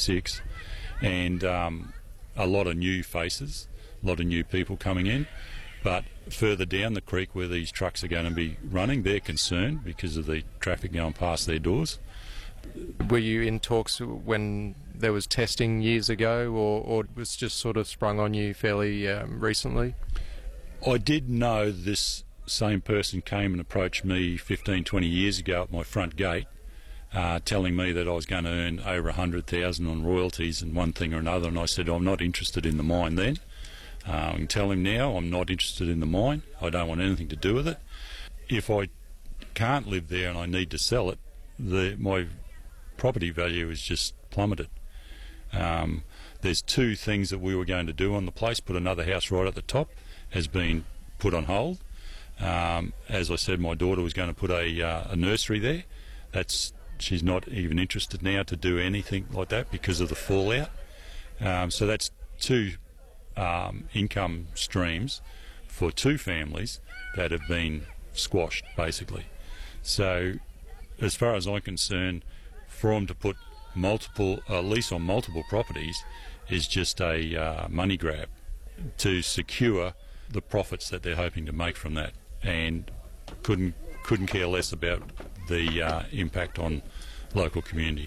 2026, and a lot of new faces, a lot of new people coming in. But further down the creek where these trucks are going to be running, they're concerned because of the traffic going past their doors. Were you in talks when there was testing years ago, or it was just sort of sprung on you fairly recently? I did know this same person came and approached me 15, 20 years ago at my front gate, telling me that I was going to earn over $100,000 on royalties and one thing or another, and I said I'm not interested in the mine then. I can tell him now I'm not interested in the mine. I don't want anything to do with it. If I can't live there and I need to sell it, my property value is just plummeted. There's two things that we were going to do on the place. Put another house right at the top, has been put on hold. As I said, my daughter was going to put a nursery there. She's not even interested now to do anything like that because of the fallout. So that's two income streams for two families that have been squashed, basically. So as far as I'm concerned, for them to put a lease on multiple properties is just a money grab to secure the profits that they're hoping to make from that, and couldn't care less about the impact on local community.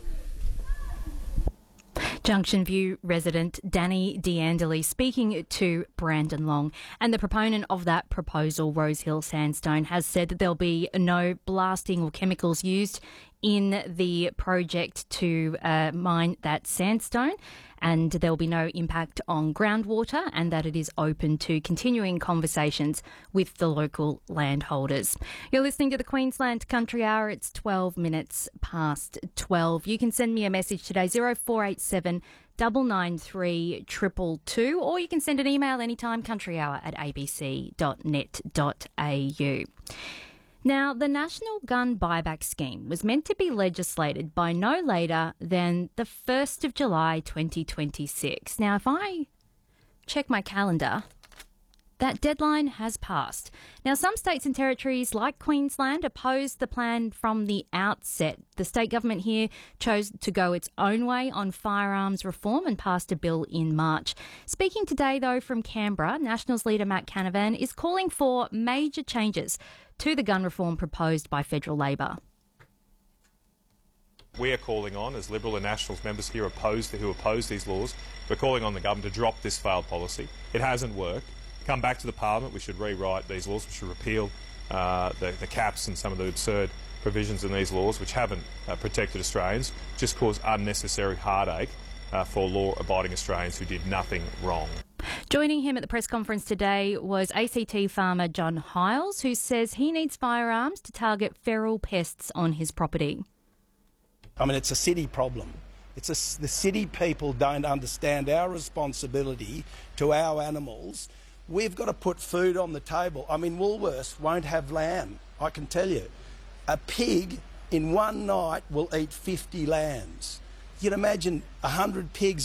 Junction View resident Danny D'Andely speaking to Brandon Long. And the proponent of that proposal, Rosehill Sandstone, has said that there'll be no blasting or chemicals used in the project to mine that sandstone, and there will be no impact on groundwater, and that it is open to continuing conversations with the local landholders. You're listening to the Queensland Country Hour. It's 12 minutes past 12. You can send me a message today, 0487 993 222, or you can send an email anytime, countryhour@abc.net.au. Now, the National Gun Buyback Scheme was meant to be legislated by no later than the 1st of July 2026. Now, if I check my calendar, that deadline has passed. Now, some states and territories like Queensland opposed the plan from the outset. The state government here chose to go its own way on firearms reform and passed a bill in March. Speaking today, though, from Canberra, Nationals leader Matt Canavan is calling for major changes to the gun reform proposed by federal Labor. We are calling on, as Liberal and Nationals members here who oppose these laws, we're calling on the government to drop this failed policy. It hasn't worked. Come back to the Parliament. We should rewrite these laws. We should repeal the caps and some of the absurd provisions in these laws which haven't protected Australians, just cause unnecessary heartache for law-abiding Australians who did nothing wrong. Joining him at the press conference today was ACT farmer John Hiles, who says he needs firearms to target feral pests on his property. I mean, it's a city problem. The city people don't understand our responsibility to our animals. We've got to put food on the table. I mean, Woolworths won't have lamb, I can tell you. A pig in one night will eat 50 lambs. You can imagine 100 pigs,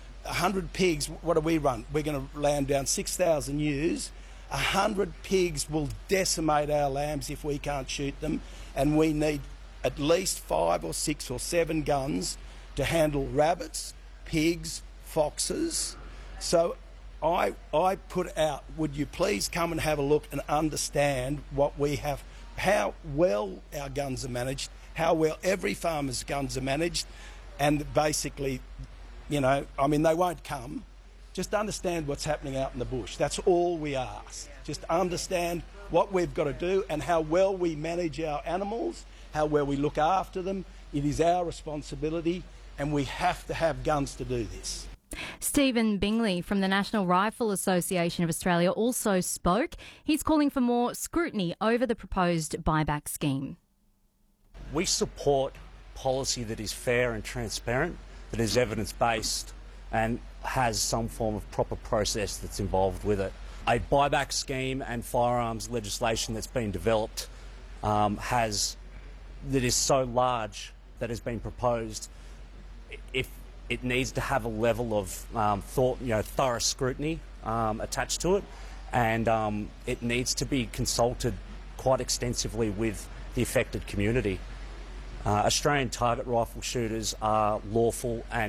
what do we run? We're going to land down 6,000 ewes. 100 pigs will decimate our lambs if we can't shoot them, and we need at least 5 or 6 or 7 guns to handle rabbits, pigs, foxes. So I put out, would you please come and have a look and understand what we have, how well our guns are managed, how well every farmer's guns are managed, and basically, you know, I mean, they won't come. Just understand what's happening out in the bush. That's all we ask. Just understand what we've got to do and how well we manage our animals, how well we look after them. It is our responsibility, and we have to have guns to do this. Stephen Bingley from the National Rifle Association of Australia also spoke. He's calling for more scrutiny over the proposed buyback scheme. We support policy that is fair and transparent, that is evidence-based and has some form of proper process that's involved with it. A buyback scheme and firearms legislation that's been developed that is so large that has been proposed, if it needs to have a level of thorough scrutiny attached to it, and it needs to be consulted quite extensively with the affected community. Australian target rifle shooters are lawful and